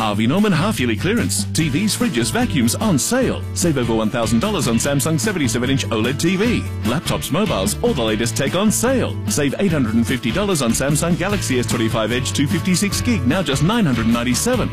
Harvey Norman half-yearly clearance. TVs, fridges, vacuums on sale. Save over $1,000 on Samsung 77-inch OLED TV. Laptops, mobiles, all the latest tech on sale. Save $850 on Samsung Galaxy S25 Edge 256 gig, now just $997.